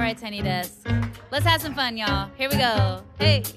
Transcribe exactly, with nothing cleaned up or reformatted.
right, Tiny Desk. Let's have some fun, y'all. Here we go. Hey.